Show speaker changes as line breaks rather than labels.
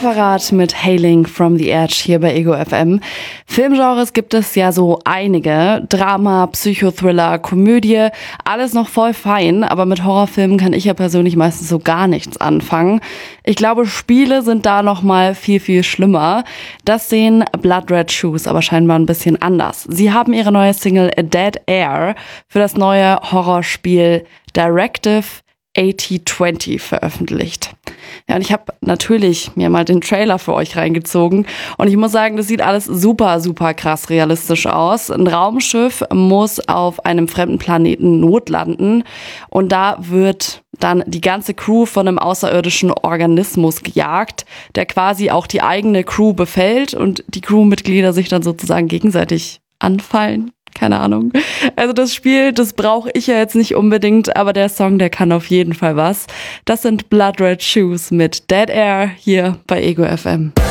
Apparat mit Hailing from the Edge hier bei Ego FM. Filmgenres gibt es ja so einige. Drama, Psychothriller, Komödie, alles noch voll fein. Aber mit Horrorfilmen kann ich ja persönlich meistens so gar nichts anfangen. Ich glaube, Spiele sind da noch mal viel, viel schlimmer. Das sehen Blood Red Shoes aber scheinbar ein bisschen anders. Sie haben ihre neue Single A Dead Air für das neue Horrorspiel Directive 8020 veröffentlicht. Ja, und ich habe natürlich mir mal den Trailer für euch reingezogen und ich muss sagen, das sieht alles super, super krass realistisch aus. Ein Raumschiff muss auf einem fremden Planeten notlanden und da wird dann die ganze Crew von einem außerirdischen Organismus gejagt, der quasi auch die eigene Crew befällt und die Crewmitglieder sich dann sozusagen gegenseitig anfallen. Keine Ahnung. Also das Spiel, das brauche ich ja jetzt nicht unbedingt, aber der Song, der kann auf jeden Fall was. Das sind Blood Red Shoes mit Dead Air hier bei Ego FM.